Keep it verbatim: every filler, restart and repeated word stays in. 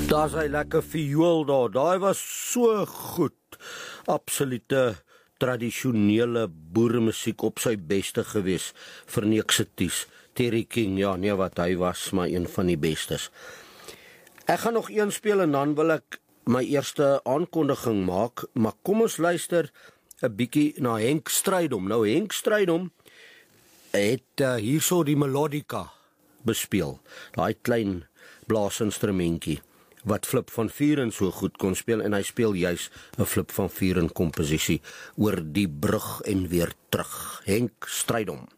Daar's hy lekker viool daar, daai was so goed, absolute tradisionele boeremusiek op sy beste gewees, vir Neeksities, Terry King, ja nee wat, hy was maar een van die bestes. Ek gaan nog een speel en dan wil ek my eerste aankondiging maak, maar kom ons luister 'n bietjie na Henk Strydom. Nou Henk Strydom het uh, hierso die melodika bespeel, daai klein blaasinstrumentjie wat Flip van Vuren so goed kon speel, en hy speel juis 'n Flip van Vuren komposisie oor die brug en weer terug. Henk Strydom.